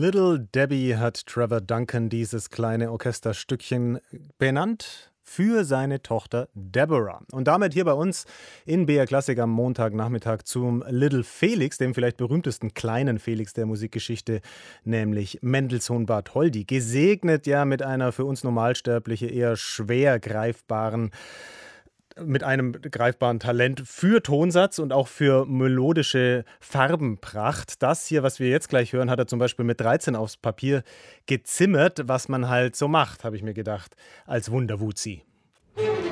Little Debbie hat Trevor Duncan dieses kleine Orchesterstückchen benannt für seine Tochter Deborah. Und damit hier bei uns in BR Klassik am Montagnachmittag zum Little Felix, dem vielleicht berühmtesten kleinen Felix der Musikgeschichte, nämlich Mendelssohn Bartholdy. Gesegnet ja mit einer für uns Normalsterbliche eher schwer greifbaren mit einem greifbaren Talent für Tonsatz und auch für melodische Farbenpracht. Das hier, was wir jetzt gleich hören, hat er zum Beispiel mit 13 aufs Papier gezimmert, was man halt so macht, habe ich mir gedacht, als Wunderwuzi.